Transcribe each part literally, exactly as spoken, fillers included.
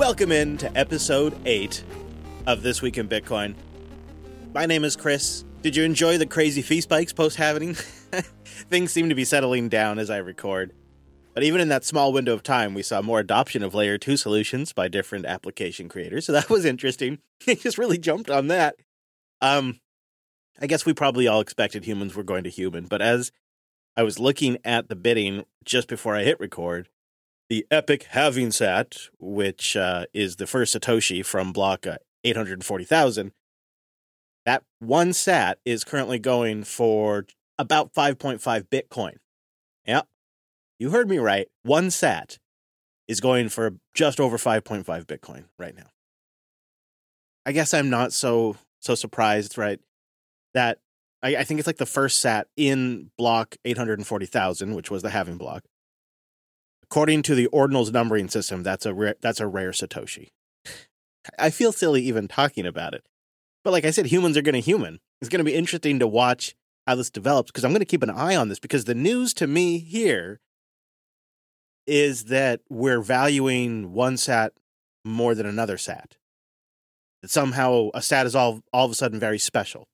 Welcome in to episode eight of This Week in Bitcoin. My name is Chris. Did you enjoy the crazy fee spikes post-halving? Things seem to be settling down as I record. But even in that small window of time, we saw more adoption of Layer two solutions by different application creators. So that was interesting. It just really jumped on that. Um, I guess we probably all expected humans were going to human. But as I was looking at the bidding just before I hit record, the Epic Halving Sat, which uh, is the first Satoshi from block uh, eight hundred forty thousand, that one sat is currently going for about five point five Bitcoin. Yep, you heard me right. One sat is going for just over five point five Bitcoin right now. I guess I'm not so so surprised, right? That I, I think it's like the first sat in block eight hundred forty thousand, which was the halving block. According to the Ordinals numbering system, that's a rare, that's a rare Satoshi. I feel silly even talking about it. But like I said, humans are going to human. It's going to be interesting to watch how this develops because I'm going to keep an eye on this because the news to me here is that we're valuing one sat more than another sat. That somehow a sat is all, all of a sudden very special.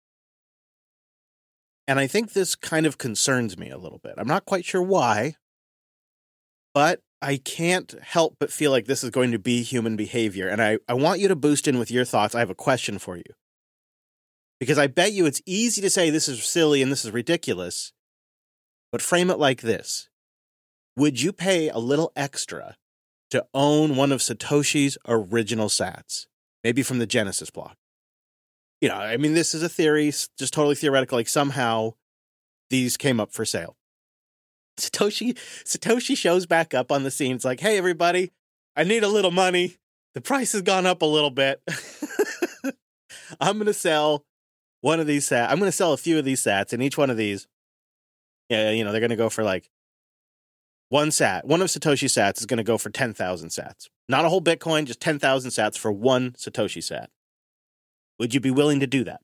And I think this kind of concerns me a little bit. I'm not quite sure why. But I can't help but feel like this is going to be human behavior. And I, I want you to boost in with your thoughts. I have a question for you. Because I bet you it's easy to say this is silly and this is ridiculous. But frame it like this. Would you pay a little extra to own one of Satoshi's original sats? Maybe from the Genesis block. You know, I mean, this is a theory, just totally theoretical. Like somehow these came up for sale. Satoshi Satoshi shows back up on the scene. It's like, hey, everybody, I need a little money. The price has gone up a little bit. I'm going to sell one of these sats. I'm going to sell a few of these sats, and each one of these, yeah, you know, they're going to go for like one sat. One of Satoshi's sats is going to go for ten thousand sats. Not a whole Bitcoin, just ten thousand sats for one Satoshi sat. Would you be willing to do that?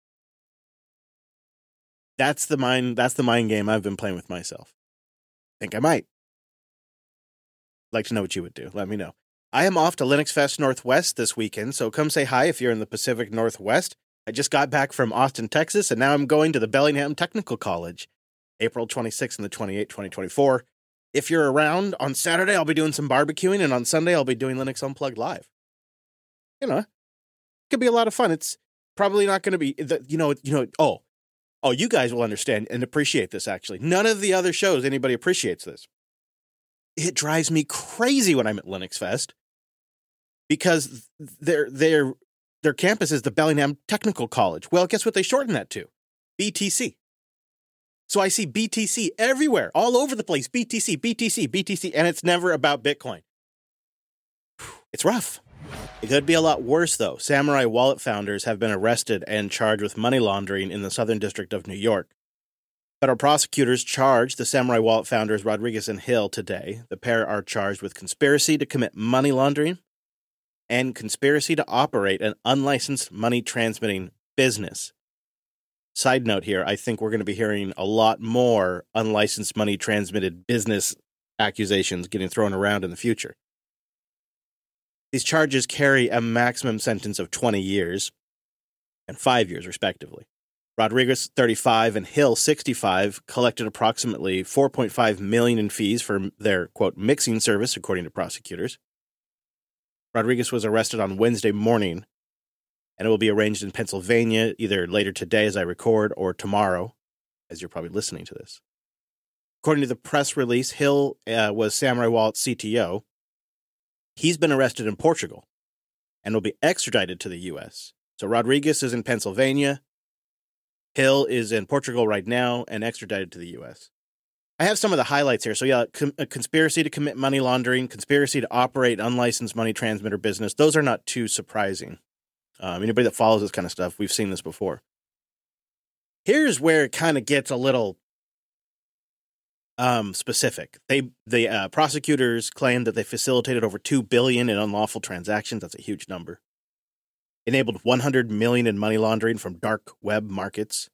That's the mind, that's the mind game I've been playing with myself. Think I might. Like to know what you would do. Let me know. I am off to Linux Fest Northwest this weekend, so come say hi if you're in the Pacific Northwest. I just got back from Austin, Texas, and now I'm going to the Bellingham Technical College, April twenty-sixth and the twenty-eighth, twenty twenty-four. If you're around on Saturday, I'll be doing some barbecuing, and on Sunday, I'll be doing Linux Unplugged Live. You know, it could be a lot of fun. It's probably not going to be, the, you know, you know, oh, Oh, you guys will understand and appreciate this, actually. None of the other shows, anybody appreciates this. It drives me crazy when I'm at Linux Fest because their their their campus is the Bellingham Technical College. Well, guess what they shorten that to? B T C. So I see B T C everywhere, all over the place. B T C, B T C, B T C, and it's never about Bitcoin. It's rough. It could be a lot worse, though. Samurai Wallet founders have been arrested and charged with money laundering in the Southern District of New York. Federal prosecutors charged the Samurai Wallet founders Rodriguez and Hill today. The pair are charged with conspiracy to commit money laundering and conspiracy to operate an unlicensed money transmitting business. Side note here, I think we're going to be hearing a lot more unlicensed money transmitted business accusations getting thrown around in the future. These charges carry a maximum sentence of twenty years and five years, respectively. Rodriguez, thirty-five, and Hill, sixty-five, collected approximately four point five million dollars in fees for their, quote, mixing service, according to prosecutors. Rodriguez was arrested on Wednesday morning, and it will be arraigned in Pennsylvania either later today as I record or tomorrow, as you're probably listening to this. According to the press release, Hill uh, was Samurai Wallet's C T O. He's been arrested in Portugal and will be extradited to the U S. So Rodriguez is in Pennsylvania. Hill is in Portugal right now and extradited to the U S. I have some of the highlights here. So yeah, com- a conspiracy to commit money laundering, conspiracy to operate unlicensed money transmitter business. Those are not too surprising. Um, anybody that follows this kind of stuff, we've seen this before. Here's where it kind of gets a little Um, specific. They the uh, prosecutors claimed that they facilitated over two billion dollars in unlawful transactions. That's a huge number. Enabled one hundred million dollars in money laundering from dark web markets.